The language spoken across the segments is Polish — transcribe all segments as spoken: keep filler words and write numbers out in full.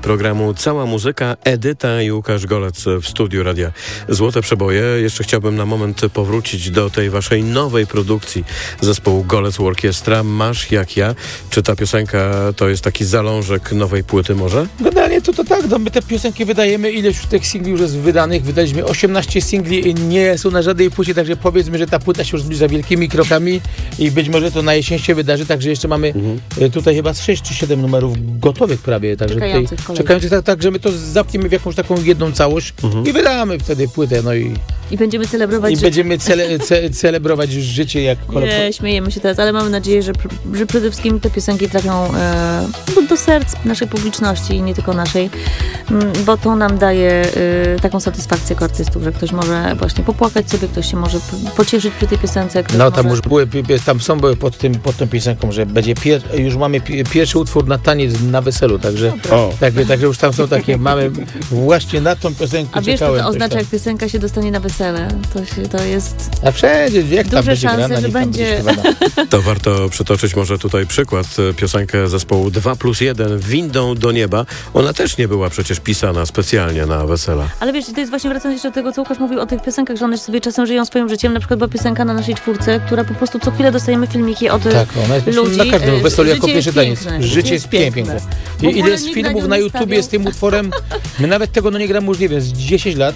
programu Cała Muzyka. Edyta i Łukasz Golec w studiu Radia Złote Przeboje. Jeszcze chciałbym na moment powrócić do tej waszej nowej produkcji zespołu Golec Orkiestra. Masz jak ja. Czy ta piosenka to jest taki zalążek nowej płyty może? Generalnie to, to tak, no my te piosenki wydajemy, ileś tych singli już jest wydanych, wydaliśmy osiemnaście singli, nie są na żadnej płycie, także powiedzmy, że ta płyta się już zbliża wielkimi krokami i być może to na jesień się wydarzy, także jeszcze mamy mhm. tutaj chyba sześć czy siedem numerów gotowych prawie, także czekających, tutaj, czekających tak, tak, że my to zapniemy w jakąś taką jedną całość mhm. i wydamy wtedy płytę, no i I będziemy celebrować I życie. będziemy cele, ce, celebrować życie jak kolor. Nie, śmiejemy się teraz, ale mamy nadzieję, że, że przede wszystkim te piosenki trafią e, do, do serc naszej publiczności i nie tylko naszej, bo to nam daje e, taką satysfakcję jako artystów, że ktoś może właśnie popłakać sobie, ktoś się może pocieszyć przy tej piosence. No tam może... już były, tam są były pod, tym, pod tą piosenką, że będzie pier, już mamy pierwszy utwór na taniec na weselu, także, o. także, także już tam są takie, mamy właśnie na tą piosenkę. A wiesz, co to oznacza, tam. jak piosenka się dostanie na wesele? To, się, to jest... A wszędzie, jak tam duże będzie szanse, grana, że będzie... To warto przytoczyć może tutaj przykład, piosenkę zespołu dwa plus jeden Windą do nieba. Ona też nie była przecież pisana specjalnie na wesela. Ale wiesz, to jest właśnie wracając jeszcze do tego, co Łukasz mówił o tych piosenkach, że one sobie czasem żyją swoim życiem. Na przykład była piosenka na naszej czwórce, która po prostu co chwilę dostajemy filmiki od tak, ona jest ludzi. Na każdym weselu jako pierwszy taniec. Życie, życie jest piękne. I ile jest filmów na YouTubie z tym utworem, my nawet tego no nie gramy już, nie wiem, z dziesięć lat.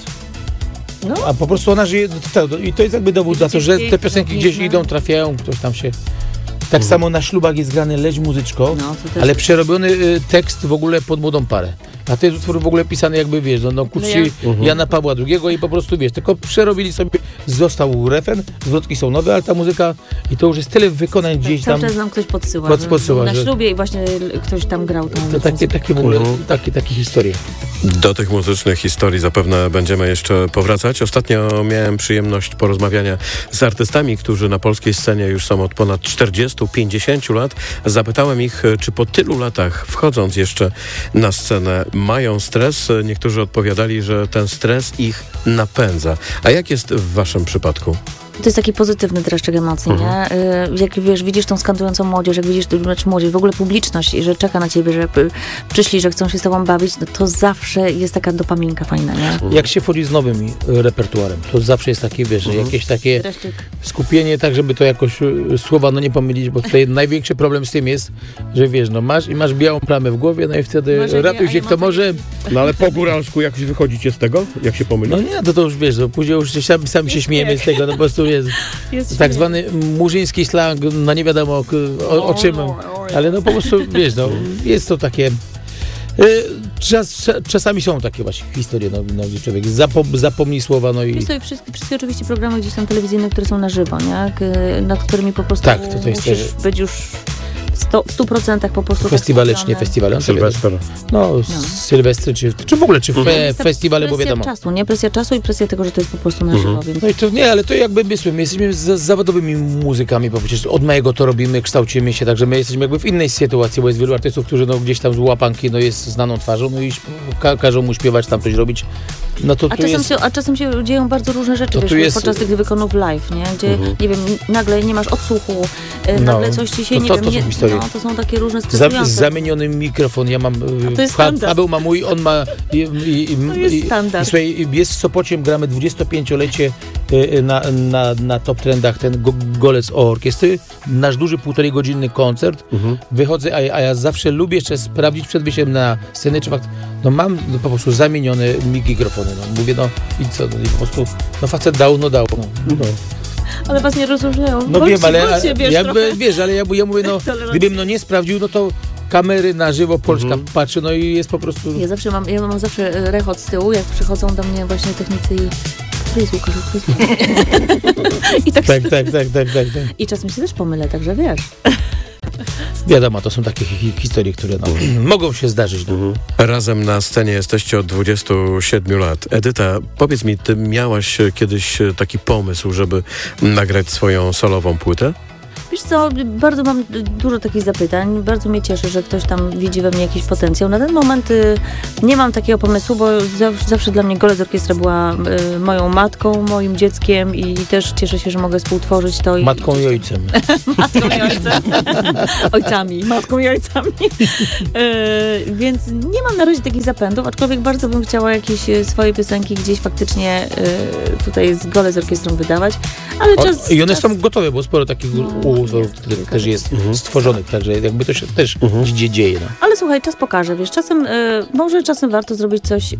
No. A po prostu ona żyje i to jest jakby dowód na to, że te piosenki gdzieś idą, trafiają, ktoś tam się... Tak mhm. samo na ślubach jest grany Leć muzyczko, no, ale przerobiony y, tekst w ogóle pod młodą parę. A to jest utwór w ogóle pisany jakby, wiesz, no, no ku czci no ja. Jana Pawła drugiego i po prostu, wiesz, tylko przerobili sobie, został refren, zwrotki są nowe, ale ta muzyka i to już jest tyle wykonań tak, gdzieś cały tam. Cały czas nam ktoś podsyła, pod, podsyła na że... ślubie i właśnie ktoś tam grał tą To takie, takie w ogóle, mhm. takie, takie historie. Do tych muzycznych historii zapewne będziemy jeszcze powracać. Ostatnio miałem przyjemność porozmawiania z artystami, którzy na polskiej scenie już są od ponad czterdziestu pięćdziesięciu lat. Zapytałem ich, czy po tylu latach, wchodząc jeszcze na scenę, mają stres. Niektórzy odpowiadali, że ten stres ich napędza. A jak jest w waszym przypadku? To jest taki pozytywny dreszczyk emocji, mhm. nie? Jak wiesz, widzisz tą skandującą młodzież, jak widzisz, znaczy młodzież, w ogóle publiczność, że czeka na ciebie, że przyszli, że chcą się z tobą bawić, no to zawsze jest taka dopaminka fajna, nie? Mhm. Jak się wchodzi z nowym repertuarem, to zawsze jest takie, wiesz, mhm. jakieś takie dreszczyk. Skupienie, tak żeby to jakoś słowa no nie pomylić, bo tutaj największy problem z tym jest, że wiesz, no masz i masz białą plamę w głowie, no i wtedy może ratuj nie, się kto może. No ale po góralsku jakoś wychodzicie z tego? Jak się pomyli? No nie, to, to już wiesz, no, później już sami, sami się śmiejemy z tego, no po prostu jest, jest tak zwany murzyński slang, no nie wiadomo o, o czym, ale no po prostu wiesz, no jest to takie... Czas, czasami są takie właśnie historie, no, no, gdzie człowiek zapom, zapomni słowa, no i... Jest sobie wszystkie, wszystkie oczywiście programy gdzieś tam telewizyjne, które są na żywo, nie? Nad którymi po prostu tak, to, to jest musisz też... być już w stu procentach po prostu... Festiwale czy nie festiwale? Sylwester. No, no. Sylwestry, czy, czy w ogóle, czy fe, festiwale, bo wiadomo. Presja czasu, nie? Presja czasu i presja tego, że to jest po prostu na żywo, mhm. więc... No i to nie, ale to jakby my, my jesteśmy z, z zawodowymi muzykami, bo przecież od małego to robimy, kształcimy się, także my jesteśmy jakby w innej sytuacji, bo jest wielu artystów, którzy no, gdzieś tam z łapanki no, jest znaną twarzą, no i ka każą mu śpiewać, tam coś robić. No to a, czasem jest... się, a czasem się dzieją bardzo różne rzeczy, wiesz, jest... podczas tych wykonów live, nie? Gdzie, mhm. nie wiem, nagle nie masz odsłuchu, nagle no, coś ci się, to, nie to, wiem, to nie, no, to są takie różne Za, zamieniony mikrofon, ja mam... Paweł ma mój, on ma... I, i, to jest i, standard. I, słuchaj, jest w Sopociem, gramy dwudziestopięciolecie na, na, na top trendach, ten Golec Orkiestry, nasz duży półtorej godzinny koncert, mhm. wychodzę, a, a ja zawsze lubię jeszcze sprawdzić przed wyjściem na scenę, czy fakt, no mam no, po prostu zamienione mikrofony, no mówię, no i co, no i po prostu, no facet dał, no dał, no. no. Ale was nie rozróżniają. No bądźcie, wiem, ale bądźcie, wiesz, jakby, wiesz, ale ja, ja mówię, no gdybym no nie sprawdził, no to kamery na żywo, Polska mhm. patrzy, no i jest po prostu... Ja zawsze mam, ja mam zawsze rechot z tyłu, jak przychodzą do mnie właśnie technicy i... Który jest Łukasz? I tak, tak, tak, tak, tak, tak, tak. I czasem się też pomylę, także wiesz. Wiadomo, to są takie hi historie, które no, mogą się zdarzyć. No. Mhm. Razem na scenie jesteście od dwudziestu siedmiu lat. Edyta, powiedz mi, ty miałaś kiedyś taki pomysł, żeby nagrać swoją solową płytę? Wiesz co, bardzo mam dużo takich zapytań, bardzo mnie cieszy, że ktoś tam widzi we mnie jakiś potencjał. Na ten moment y, nie mam takiego pomysłu, bo zawsze, zawsze dla mnie Golec Orkiestra była y, moją matką, moim dzieckiem i też cieszę się, że mogę współtworzyć to. I, matką i ojcem. matką i ojcem. Ojcami. Matką i ojcami. y, więc nie mam na razie takich zapędów, aczkolwiek bardzo bym chciała jakieś swoje piosenki gdzieś faktycznie y, tutaj z Golec Orkiestrą wydawać. Ale czas, o, I one czas... są gotowe, bo sporo takich no, utworów też jest mhm. stworzonych, także jakby to się też mhm. dzieje. No. Ale słuchaj, czas pokaże, wiesz, czasem, y, może czasem warto zrobić coś y, y,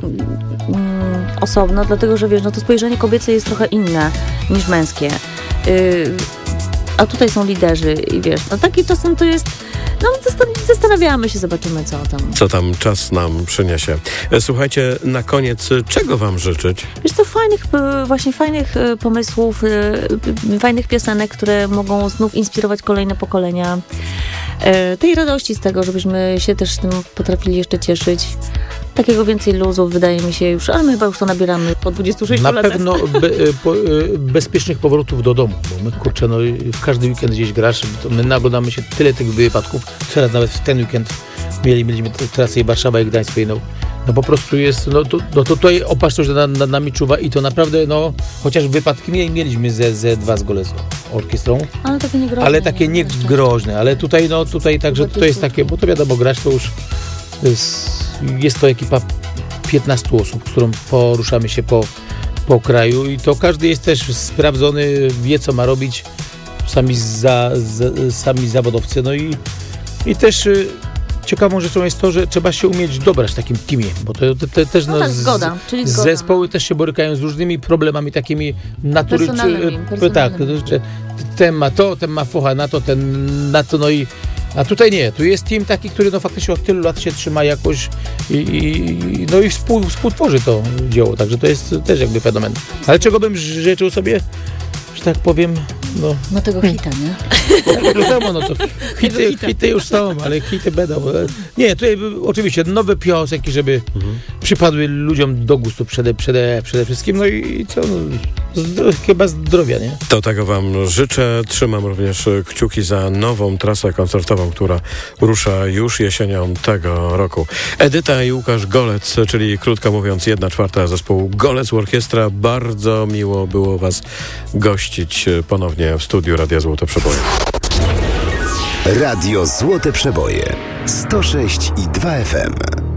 osobno, dlatego, że wiesz, no to spojrzenie kobiece jest trochę inne niż męskie. Y, a tutaj są liderzy i wiesz, no taki czasem to jest, no zastanawiamy się, zobaczymy co tam. Co tam czas nam przyniesie. Słuchajcie, na koniec, czego wam życzyć? Wiesz co, fajnych, właśnie fajnych pomysłów, fajnych piosenek, które mogą znów inspirować kolejne pokolenia. Tej radości z tego, żebyśmy się też tym potrafili jeszcze cieszyć. Takiego więcej luzu, wydaje mi się już, ale my chyba już to nabieramy po dwudziestu sześciu Na latach. pewno be, po, bezpiecznych powrotów do domu, bo my, kurczę, no w każdy weekend gdzieś grasz, to my naglądamy się tyle tych wypadków, teraz nawet w ten weekend mieli, mieliśmy trasę i Warszawa i Gdańsk, no, no po prostu jest, no to, no to tutaj opatrzność nad, nad nami czuwa i to naprawdę, no, chociaż wypadki mieli, mieliśmy ze, ze dwa z Golec Orkiestrą, ale takie nie groźne. Ale takie nie groźne, ale tutaj, no tutaj także to jest takie, bo to wiadomo, grać to już jest, jest to ekipa piętnastu osób, z którą poruszamy się po, po kraju i to każdy jest też sprawdzony, wie co ma robić, sami, za, za, sami zawodowcy, no i, i też y, ciekawą rzeczą jest to, że trzeba się umieć dobrać w takim teamie, bo to, to, to też no, no, tak, zgoda, czyli zgoda, zespoły no. też się borykają z różnymi problemami takimi natury, personalnymi, czy, personalnymi. tak, że ten ma to, ten ma focha na to, ten na to, no i a tutaj nie, tu jest team taki, który no faktycznie od tylu lat się trzyma jakoś i, i, no i współ, współtworzy to dzieło, także to jest też jakby fenomen. Ale czego bym życzył sobie, że tak powiem, no... No tego hita, nie? No, no to hity, hity już są, ale hity będą. Nie, tutaj oczywiście nowe piosenki, żeby mhm. przypadły ludziom do gustu przede, przede, przede wszystkim, no i co, no, zdro, chyba zdrowia, nie? To tego wam życzę. Trzymam również kciuki za nową trasę koncertową, która rusza już jesienią tego roku. Edyta i Łukasz Golec, czyli krótko mówiąc jedna czwarta zespołu Golec Orkiestra. Bardzo miło było was gościć ponownie w studiu Radia Złote Przeboje. Radio Złote Przeboje sto sześć i dwa F M.